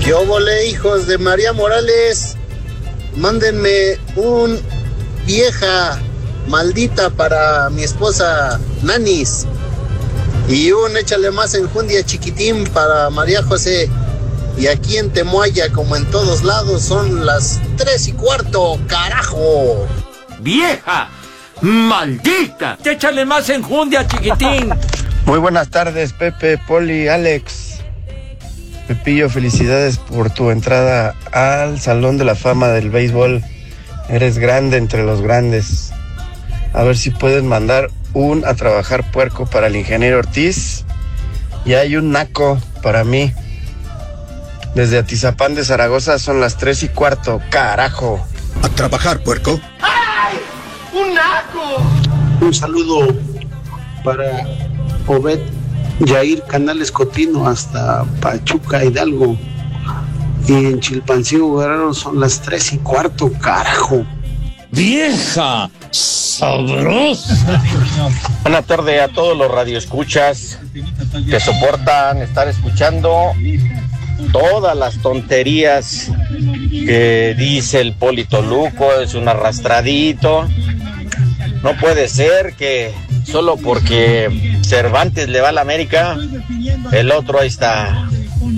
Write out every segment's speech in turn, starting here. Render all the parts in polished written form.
Yo volé, hijos de María Morales. Mándenme un vieja maldita para mi esposa Nanis. Y un échale más enjundia chiquitín para María José. Y aquí en Temoaya, como en todos lados, son las 3:15, carajo. ¡Vieja! ¡Maldita! ¡Échale más enjundia, chiquitín! Muy buenas tardes, Pepe, Poli, Alex. Pepillo, felicidades por tu entrada al Salón de la Fama del Béisbol. Eres grande entre los grandes. A ver si puedes mandar un a trabajar puerco para el ingeniero Ortiz. Y hay un naco para mí. Desde Atizapán de Zaragoza son las 3:15, carajo. A trabajar, puerco. ¡Ay! ¡Un naco! Un saludo para Obed Yair Canales Cotino hasta Pachuca, Hidalgo. Y en Chilpancingo, Guerrero, son las 3:15, carajo. ¡Vieja! ¡Sabrosa! Buenas tardes a todos los radioescuchas que soportan estar escuchando todas las tonterías que dice el Polito Luco. Es un arrastradito. No puede ser que solo porque Cervantes le va a la América, el otro ahí está.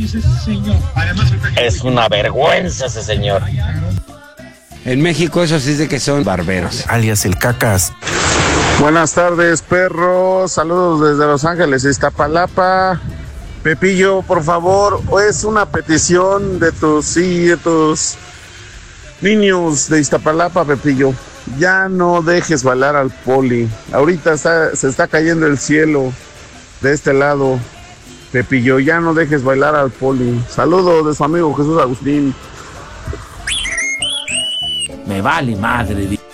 Es una vergüenza ese señor. En México eso sí es de que son barberos. Alias el Cacas. Buenas tardes, perros. Saludos desde Los Ángeles, Iztapalapa. Pepillo, por favor, es una petición de tus niños de Iztapalapa, Pepillo. Ya no dejes bailar al Poli. Ahorita se está cayendo el cielo de este lado, Pepillo. Ya no dejes bailar al Poli. Saludos de su amigo Jesús Agustín. Me vale madre.